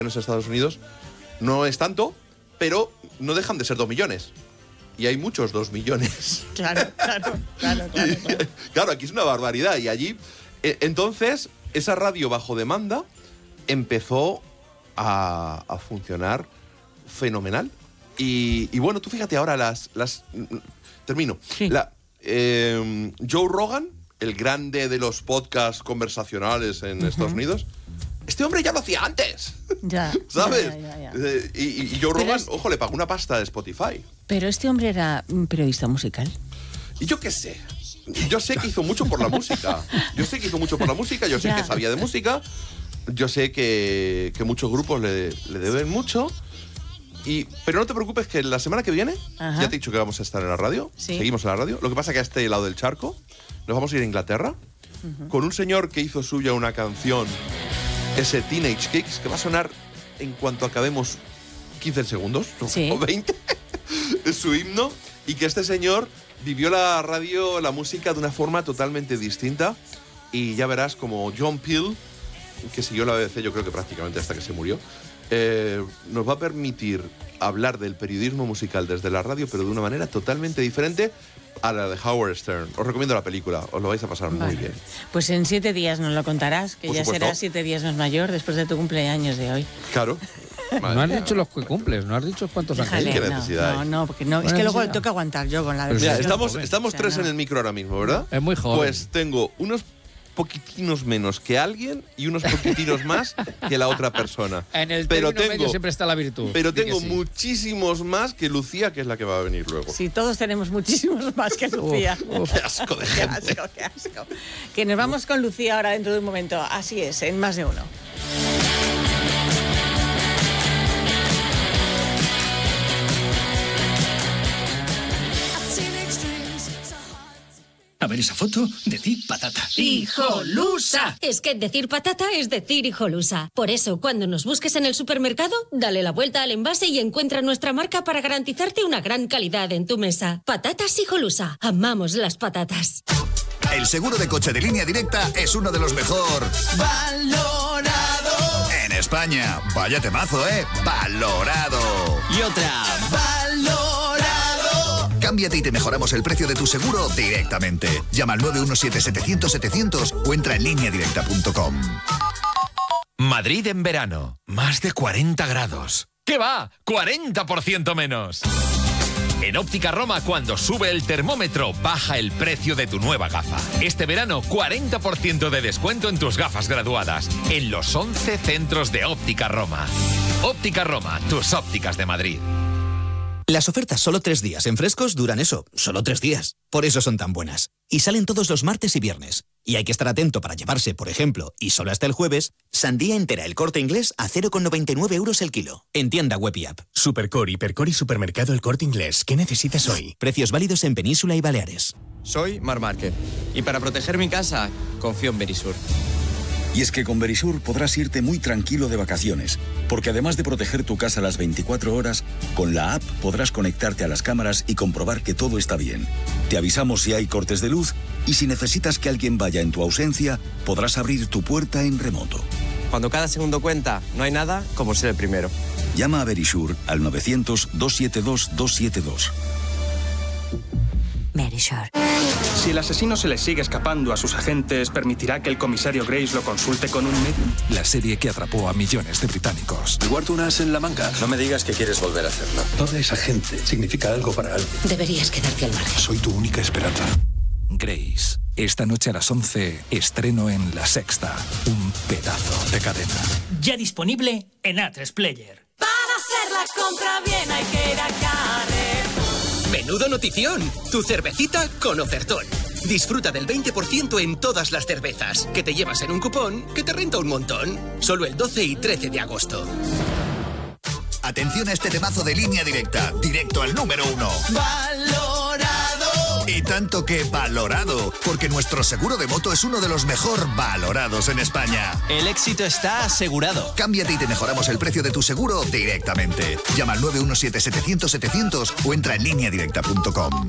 en Estados Unidos no es tanto, pero no dejan de ser 2 millones. Y hay muchos 2 millones. Claro. Claro, aquí es una barbaridad. Y allí, entonces, esa radio bajo demanda empezó a funcionar fenomenal. Y bueno, tú fíjate ahora termino. Sí. Joe Rogan, el grande de los podcasts conversacionales en Estados Unidos, este hombre ya lo hacía antes. Ya. ¿Sabes? Ya. Y Joe Rogan, ojo, le pagó una pasta a Spotify. Pero este hombre era un periodista musical. Y yo qué sé. Yo sé que hizo mucho por la música. Yo sé que sabía de música. Yo sé que muchos grupos le deben mucho. Pero no te preocupes, que la semana que viene, ya te he dicho que vamos a estar en la radio. Sí. Seguimos en la radio. Lo que pasa es que a este lado del charco nos vamos a ir a Inglaterra con un señor que hizo suya una canción, ese Teenage Kicks, que va a sonar en cuanto acabemos 15 segundos o 20. Es su himno. Y que este señor vivió la radio, la música de una forma totalmente distinta. Y ya verás como John Peel, que siguió la BBC yo creo que prácticamente hasta que se murió, nos va a permitir hablar del periodismo musical desde la radio, pero de una manera totalmente diferente a la de Howard Stern. Os recomiendo la película, os lo vais a pasar muy bien. Pues en 7 días nos lo contarás, que Por ya supuesto. serás 7 días más mayor después de tu cumpleaños de hoy. Claro. No has dicho los que cumples, no has dicho cuántos Déjale, años. ¿Qué necesidad hay? no, porque no. Es que luego le toca aguantar yo con la Pero Mira, versión. estamos 3 en el micro ahora mismo, ¿verdad? Es muy joven. Pues tengo unos poquitinos menos que alguien y unos poquitinos más que la otra persona. En el pero término medio siempre está la virtud. Pero Di que tengo sí. muchísimos más que Lucía, que es la que va a venir luego. Sí, todos tenemos muchísimos más que Lucía. Qué asco de Qué gente. asco. Que nos vamos con Lucía ahora dentro de un momento. Así es, en Más de Uno. A ver esa foto, decid patata. ¡Hijolusa! Es que decir patata es decir hijolusa. Por eso, cuando nos busques en el supermercado, dale la vuelta al envase y encuentra nuestra marca para garantizarte una gran calidad en tu mesa. Patatas Hijolusa. Amamos las patatas. El seguro de coche de Línea Directa es uno de los mejor valorado en España. Vaya temazo, ¿eh? Valorado. Y otra. Valorado. Cámbiate y te mejoramos el precio de tu seguro directamente. Llama al 917-700-700 o entra en lineadirecta.com. Madrid en verano. Más de 40 grados. ¿Qué va? 40% menos. En Óptica Roma, cuando sube el termómetro, baja el precio de tu nueva gafa. Este verano, 40% de descuento en tus gafas graduadas. En los 11 centros de Óptica Roma. Óptica Roma, tus ópticas de Madrid. Las ofertas solo 3 días en Frescos duran eso, solo 3 días. Por eso son tan buenas. Y salen todos los martes y viernes. Y hay que estar atento para llevarse, por ejemplo, y solo hasta el jueves, sandía entera El Corte Inglés a 0,99 euros el kilo. En tienda web y app. Supercore, Hipercore y Supermercado El Corte Inglés. ¿Qué necesitas hoy? Precios válidos en Península y Baleares. Soy Mar Márquez. Y para proteger mi casa, confío en Verisur. Y es que con Verisur podrás irte muy tranquilo de vacaciones, porque además de proteger tu casa las 24 horas, con la app podrás conectarte a las cámaras y comprobar que todo está bien. Te avisamos si hay cortes de luz y si necesitas que alguien vaya en tu ausencia, podrás abrir tu puerta en remoto. Cuando cada segundo cuenta, no hay nada como ser el primero. Llama a Verisur al 900-272-272. Verisur. Si el asesino se le sigue escapando a sus agentes, ¿permitirá que el comisario Grace lo consulte con un medium? La serie que atrapó a millones de británicos. Guardo un as en la manga. No me digas que quieres volver a hacerlo. Toda esa gente significa algo para alguien. Deberías quedarte al margen. Soy tu única esperanza. Grace. Esta noche a las 11, estreno en La Sexta. Un pedazo de cadena. Ya disponible en A3 Player. Para hacer la compra bien hay que ir a Carrefour. ¡Menudo notición! Tu cervecita con ofertón. Disfruta del 20% en todas las cervezas, que te llevas en un cupón que te renta un montón. Solo el 12 y 13 de agosto. Atención a este temazo de Línea Directa, directo al número 1. ¡Valorado! Y tanto que valorado, porque nuestro seguro de moto es uno de los mejor valorados en España. El éxito está asegurado. Cámbiate y te mejoramos el precio de tu seguro directamente. Llama al 917-700-700 o entra en lineadirecta.com.